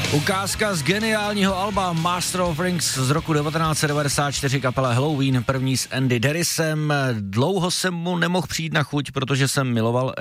Ukázka z geniálního alba Master of Rings z roku 1994, kapela Halloween, první s Andy Darisem. Dlouho jsem mu nemohl přijít na chuť, protože jsem miluju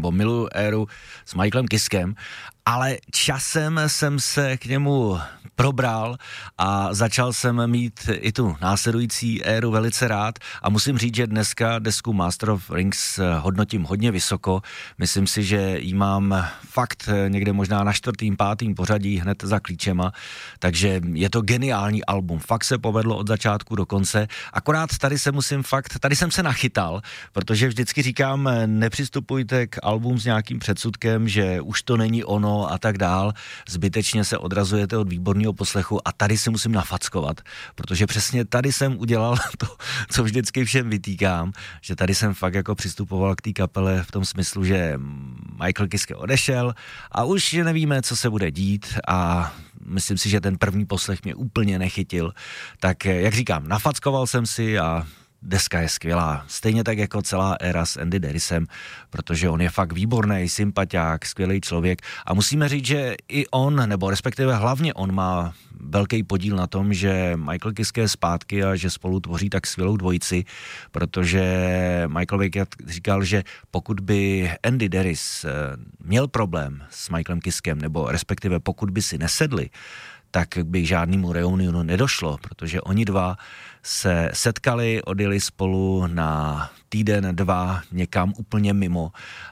éru s Michaelem Kiskem, ale časem jsem se k němu probral a začal jsem mít i tu následující éru velice rád a musím říct, že dneska desku Master of Rings hodnotím hodně vysoko. Myslím si, že ji mám fakt někde možná na 4., 5. pořadí hned za klíčema, takže je to geniální album. Fakt se povedlo od začátku do konce, akorát tady jsem se nachytal, protože vždycky říkám, nepřistupujte k album s nějakým předsudkem, že už to není ono a tak dál, zbytečně se odrazujete od výborného poslechu a tady si musím nafackovat, protože přesně tady jsem udělal to, co vždycky všem vytýkám, že tady jsem fakt jako přistupoval k té kapele v tom smyslu, že Michael Kiske odešel a už nevíme, co se bude dít a myslím si, že ten první poslech mě úplně nechytil, tak jak říkám, nafackoval jsem si a deska je skvělá. Stejně tak jako celá éra s Andy Darisem, protože on je fakt výborný, sympatiák, skvělý člověk a musíme říct, že i on, nebo respektive hlavně on má velký podíl na tom, že Michael Kiske je zpátky a že spolu tvoří tak skvělou dvojici, protože Michael Wakehat říkal, že pokud by Andy Daris měl problém s Michaelem Kiskem, nebo respektive pokud by si nesedli, tak by k žádnému reunionu nedošlo, protože oni dva se setkali, odjeli spolu na týden, 2 někam úplně mimo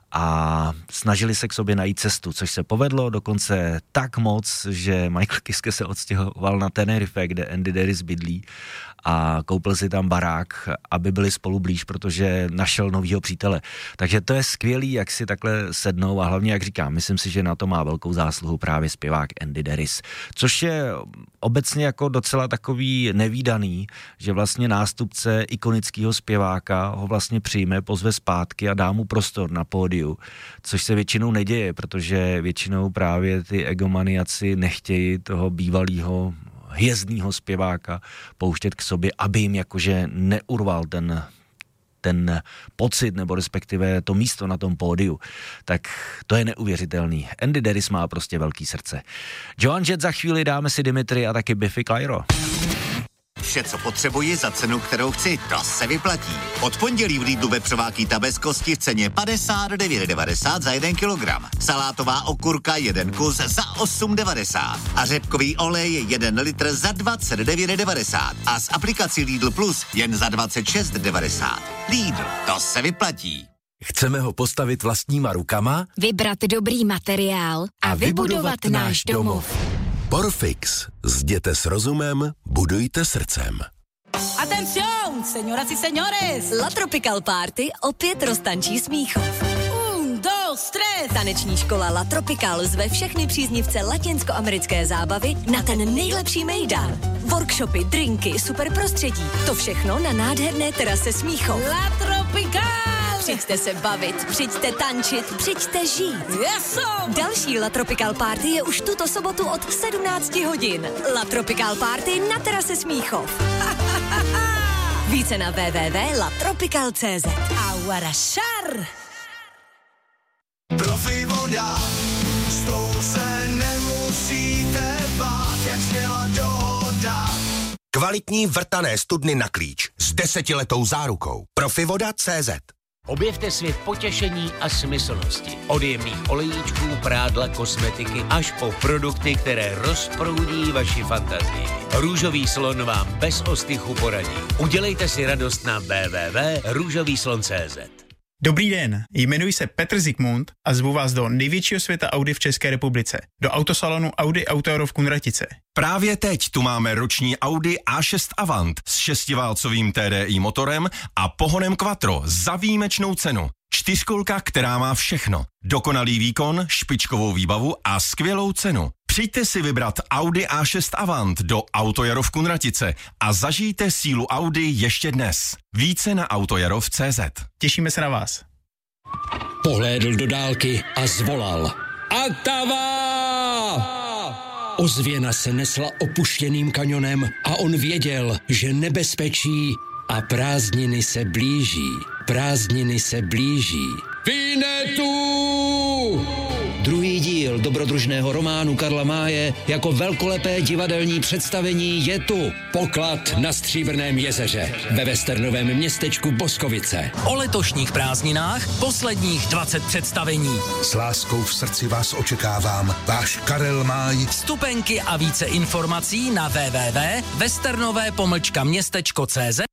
a snažili se k sobě najít cestu, což se povedlo dokonce tak moc, že Michael Kiske se odstěhoval na Tenerife, kde Andy Daris bydlí a koupil si tam barák, aby byli spolu blíž, protože našel novýho přítele. Takže to je skvělý, jak si takhle sednou a hlavně, jak říkám, myslím si, že na to má velkou zásluhu právě zpěvák Andy Daris, což je obecně jako docela takový nevídaný, že vlastně nástupce ikonického zpěváka ho vlastně přijme, pozve zpátky a dá mu prostor na pódiu, což se většinou neděje, protože většinou právě ty egomaniaci nechtějí toho bývalého hvězdného zpěváka pouštět k sobě, aby jim jakože neurval ten pocit, nebo respektive to místo na tom pódiu. Tak to je neuvěřitelný. Andy Daris má prostě velký srdce. Joan Jett za chvíli, dáme si Dimitri a taky Biffy Clyro. Vše, co potřebuji za cenu, kterou chci, to se vyplatí. Od pondělí v Lidlu vepřová kýta bez kosti v ceně 59,90 za 1 kilogram. Salátová okurka 1 kus za 8,90. A řepkový olej 1 litr za 29,90. A s aplikací Lidl Plus jen za 26,90. Lidl, to se vyplatí. Chceme ho postavit vlastníma rukama? Vybrat dobrý materiál a vybudovat náš domov. Porfix. Zděte s rozumem, budujte srdcem. Atención, señoras y señores. La Tropical Party opět roztančí Smíchov. 1, 2, 3. Taneční škola La Tropical zve všechny příznivce latinskoamerické zábavy na ten nejlepší mejdan. Workshopy, drinky, super prostředí. To všechno na nádherné terase Smíchov. La Tropical. Přijďte se bavit, přijďte tančit, přijďte žít. Yeso. Další La Tropical Party je už tuto sobotu od 17 hodin. La Tropical Party na terase Smíchov. Více na www.latropical.cz. Aguarašar. Profi voda, s tou se nemusíte bát, jak zněla dohoda. Kvalitní vrtané studny na klíč s 10letou zárukou. Profivoda.cz. Objevte svět potěšení a smyslnosti. Od jemných olejíčků, prádla, kosmetiky až po produkty, které rozproudí vaši fantazii. Růžový slon vám bez ostychu poradí. Udělejte si radost na www.růžovýslon.cz. Dobrý den, jmenuji se Petr Zikmund a zvu vás do největšího světa Audi v České republice, do autosalonu Audi Auto v Kunratice. Právě teď tu máme roční Audi A6 Avant s 6válcovým TDI motorem a pohonem Quattro za výjimečnou cenu. 4kolka, která má všechno. Dokonalý výkon, špičkovou výbavu a skvělou cenu. Přijďte si vybrat Audi A6 Avant do Autojaro v Kunratice a zažijte sílu Audi ještě dnes. Více na autojarov.cz. Těšíme se na vás. Pohlédl do dálky a zvolal. Atava! Ozvěna se nesla opuštěným kanionem a on věděl, že nebezpečí a prázdniny se blíží. Prázdniny se blíží. Vinetu! Druhý díl dobrodružného románu Karla Máje jako velkolepé divadelní představení je tu. Poklad na Stříbrném jezeře ve westernovém městečku Boskovice. O letošních prázdninách posledních 20 představení. S láskou v srdci vás očekávám. Váš Karel Máj. Vstupenky a více informací na www.westernové-městečko.cz